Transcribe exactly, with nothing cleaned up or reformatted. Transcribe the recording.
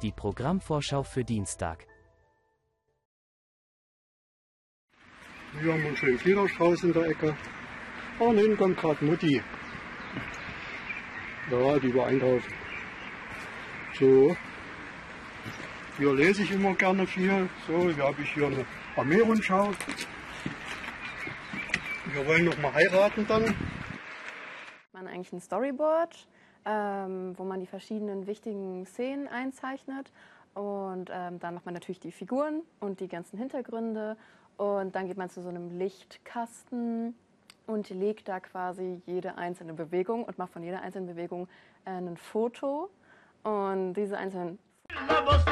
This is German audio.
Die Programmvorschau für Dienstag. Wir haben einen schönen Fliederstrauß in der Ecke. Und hinten kommt gerade Mutti. Ja, die war einkaufen. So. Hier lese ich immer gerne viel. So, hier habe ich hier eine Armeerundschau. Wir wollen noch mal heiraten dann. Man eigentlich ein Storyboard, ähm, wo man die verschiedenen wichtigen Szenen einzeichnet. Und ähm, dann macht man natürlich die Figuren und die ganzen Hintergründe. Und dann geht man zu so einem Lichtkasten und legt da quasi jede einzelne Bewegung und macht von jeder einzelnen Bewegung äh, ein Foto. Und diese einzelnen